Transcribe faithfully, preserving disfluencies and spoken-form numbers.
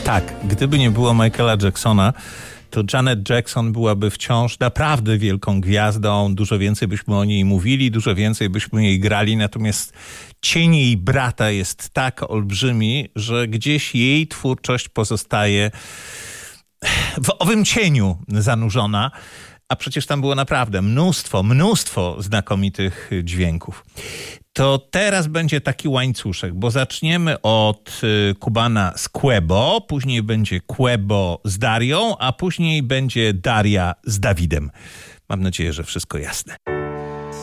Tak, gdyby nie było Michaela Jacksona, to Janet Jackson byłaby wciąż naprawdę wielką gwiazdą. Dużo więcej byśmy o niej mówili, dużo więcej byśmy jej grali. Natomiast cień jej brata jest tak olbrzymi, że gdzieś jej twórczość pozostaje w owym cieniu zanurzona. A przecież tam było naprawdę mnóstwo, mnóstwo znakomitych dźwięków. To teraz będzie taki łańcuszek, bo zaczniemy od y, Kubana z Quebo, później będzie Quebo z Darią, a później będzie Daria z Dawidem. Mam nadzieję, że wszystko jasne.